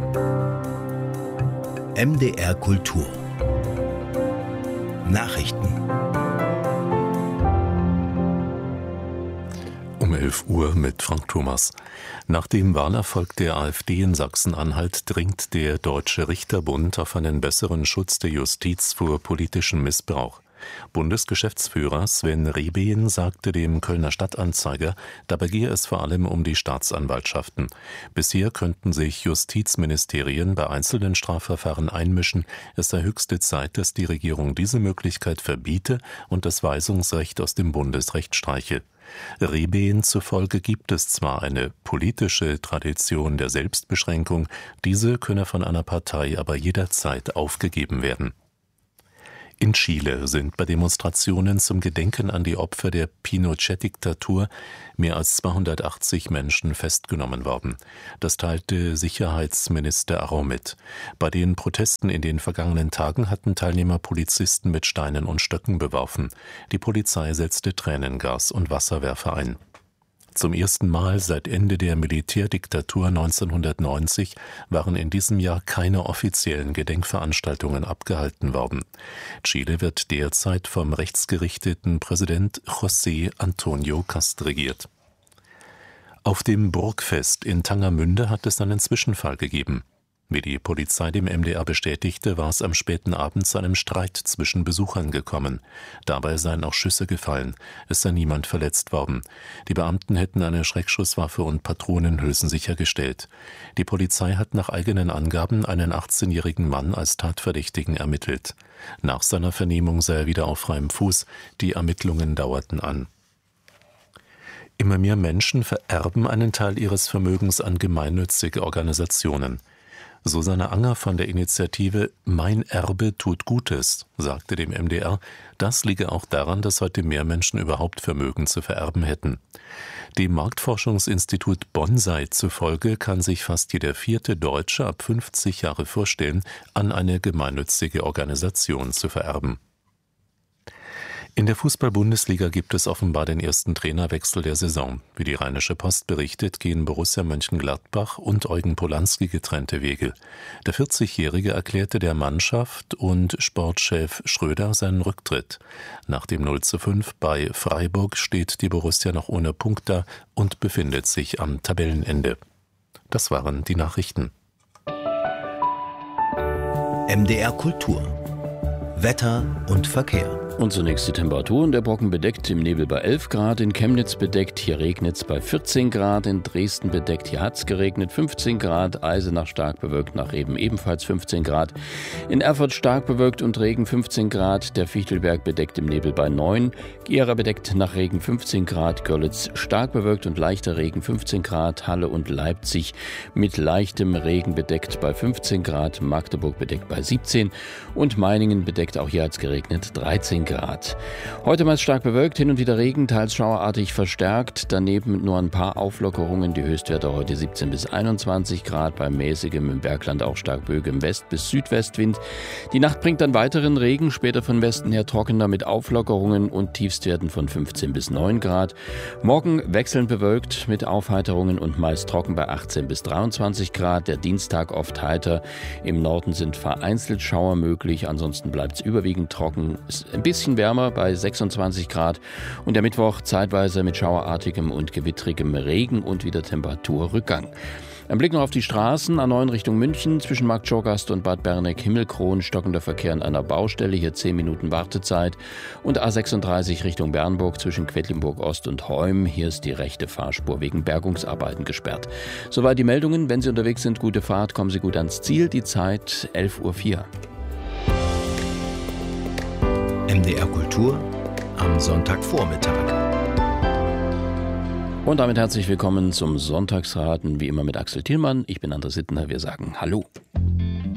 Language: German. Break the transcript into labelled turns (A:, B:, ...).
A: MDR Kultur Nachrichten.
B: Um 11 Uhr mit Frank Thomas. Nach dem Wahlerfolg der AfD in Sachsen-Anhalt dringt der Deutsche Richterbund auf einen besseren Schutz der Justiz vor politischem Missbrauch. Bundesgeschäftsführer Sven Rebehn sagte dem Kölner Stadtanzeiger, dabei gehe es vor allem um die Staatsanwaltschaften. Bisher könnten sich Justizministerien bei einzelnen Strafverfahren einmischen. Es sei höchste Zeit, dass die Regierung diese Möglichkeit verbiete und das Weisungsrecht aus dem Bundesrecht streiche. Rebehn zufolge gibt es zwar eine politische Tradition der Selbstbeschränkung, diese könne von einer Partei aber jederzeit aufgegeben werden. In Chile sind bei Demonstrationen zum Gedenken an die Opfer der Pinochet-Diktatur mehr als 280 Menschen festgenommen worden. Das teilte Sicherheitsminister Arró mit. Bei den Protesten in den vergangenen Tagen hatten Teilnehmer Polizisten mit Steinen und Stöcken beworfen. Die Polizei setzte Tränengas und Wasserwerfer ein. Zum ersten Mal seit Ende der Militärdiktatur 1990 waren in diesem Jahr keine offiziellen Gedenkveranstaltungen abgehalten worden. Chile wird derzeit vom rechtsgerichteten Präsident José Antonio Cast regiert. Auf dem Burgfest in Tangermünde hat es einen Zwischenfall gegeben. Wie die Polizei dem MDR bestätigte, war es am späten Abend zu einem Streit zwischen Besuchern gekommen. Dabei seien auch Schüsse gefallen. Es sei niemand verletzt worden. Die Beamten hätten eine Schreckschusswaffe und Patronenhülsen sichergestellt. Die Polizei hat nach eigenen Angaben einen 18-jährigen Mann als Tatverdächtigen ermittelt. Nach seiner Vernehmung sei er wieder auf freiem Fuß. Die Ermittlungen dauerten an. Immer mehr Menschen vererben einen Teil ihres Vermögens an gemeinnützige Organisationen. Susanne Anger von der Initiative Mein Erbe tut Gutes sagte dem MDR, das liege auch daran, dass heute mehr Menschen überhaupt Vermögen zu vererben hätten. Dem Marktforschungsinstitut Bonsai zufolge kann sich fast jeder vierte Deutsche ab 50 Jahre vorstellen, an eine gemeinnützige Organisation zu vererben. In der Fußball-Bundesliga gibt es offenbar den ersten Trainerwechsel der Saison. Wie die Rheinische Post berichtet, gehen Borussia Mönchengladbach und Eugen Polanski getrennte Wege. Der 40-Jährige erklärte der Mannschaft und Sportchef Schröder seinen Rücktritt. Nach dem 0:5 bei Freiburg steht die Borussia noch ohne Punkt da und befindet sich am Tabellenende. Das waren die Nachrichten.
A: MDR Kultur Wetter und Verkehr.
C: Und zunächst die Temperaturen. Der Brocken bedeckt, im Nebel bei 11 Grad, in Chemnitz bedeckt, hier regnet es bei 14 Grad, in Dresden bedeckt, hier hat es geregnet, 15 Grad, Eisenach stark bewölkt, nach Reben ebenfalls 15 Grad, in Erfurt stark bewölkt und Regen 15 Grad, der Fichtelberg bedeckt im Nebel bei 9, Gera bedeckt nach Regen 15 Grad, Görlitz stark bewölkt und leichter Regen 15 Grad, Halle und Leipzig mit leichtem Regen bedeckt bei 15 Grad, Magdeburg bedeckt bei 17 und Meiningen bedeckt, auch hier hat es geregnet, 13 Grad. Heute meist stark bewölkt, hin und wieder Regen, teils schauerartig verstärkt. Daneben nur ein paar Auflockerungen. Die Höchstwerte heute 17 bis 21 Grad, bei mäßigem im Bergland auch stark böigem West- bis Südwestwind. Die Nacht bringt dann weiteren Regen, später von Westen her trockener mit Auflockerungen und Tiefstwerten von 15 bis 9 Grad. Morgen wechselnd bewölkt mit Aufheiterungen und meist trocken bei 18 bis 23 Grad. Der Dienstag oft heiter. Im Norden sind vereinzelt Schauer möglich, ansonsten bleibt es überwiegend trocken. Ist ein bisschen wärmer bei 26 Grad und der Mittwoch zeitweise mit schauerartigem und gewittrigem Regen und wieder Temperaturrückgang. Ein Blick noch auf die Straßen. A9 Richtung München, zwischen Markt Schorgast und Bad Berneck-Himmelkron, stockender Verkehr an einer Baustelle, hier 10 Minuten Wartezeit. Und A36 Richtung Bernburg, zwischen Quedlinburg Ost und Heum, hier ist die rechte Fahrspur wegen Bergungsarbeiten gesperrt. Soweit die Meldungen. Wenn Sie unterwegs sind, gute Fahrt, kommen Sie gut ans Ziel. Die Zeit 11:04 Uhr.
A: MDR Kultur am Sonntagvormittag.
C: Und damit herzlich willkommen zum Sonntagsraten, wie immer mit Axel Thielmann. Ich bin André Sittner, wir sagen Hallo.